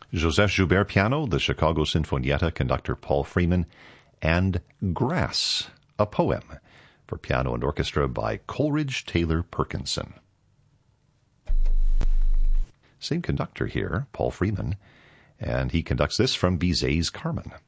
Joseph Joubert piano, the Chicago Sinfonietta, conductor Paul Freeman, and Grass, a poem, for piano and orchestra by Coleridge Taylor Perkinson. Same conductor here, Paul Freeman, and he conducts this from Bizet's Carmen.